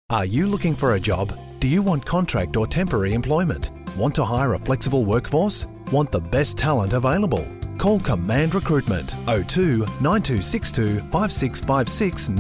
Are you looking for a job? Do you want contract or temporary employment? Want to hire a flexible workforce? Want the best talent available? Call Command Recruitment 02 9262 5656